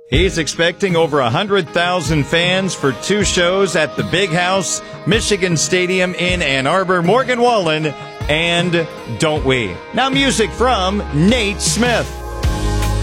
He's expecting over 100,000 fans for 2 shows at the Big House, Michigan Stadium in Ann Arbor. Morgan Wallen and Don't We. Now music from Nate Smith.